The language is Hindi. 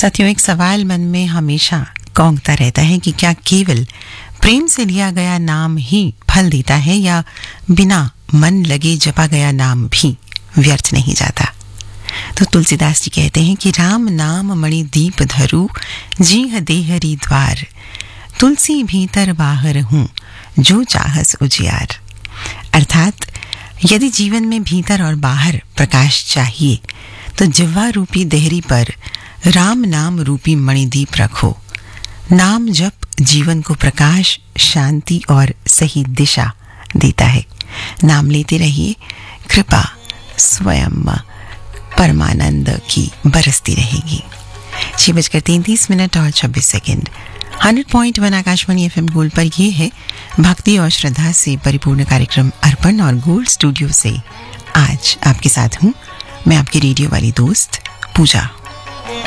साथियों, एक सवाल मन में हमेशा कौंधता रहता है कि क्या केवल प्रेम से लिया गया नाम ही फल देता है या बिना मन लगे जपा गया नाम भी व्यर्थ नहीं जाता। तो तुलसीदास जी कहते हैं कि राम नाम मणि दीप धरु जीह देहरी द्वार, तुलसी भीतर बाहर हूं जो चाहस उजियार। अर्थात यदि जीवन में भीतर और बाहर प्रकाश चाहिए तो जिह्वा रूपी देहरी पर राम नाम रूपी मणिदीप रखो। नाम जप जीवन को प्रकाश, शांति और सही दिशा देता है। नाम लेते रहिए, कृपा स्वयं परमानंद की बरसती रहेगी। 6:33 और 26 सेकंड। 100.1 आकाशवाणी FM गोल्ड पर यह है भक्ति और श्रद्धा से परिपूर्ण कार्यक्रम अर्पण, और गोल्ड स्टूडियो से आज आपके साथ हूं मैं, आपकी रेडियो वाली दोस्त पूजा।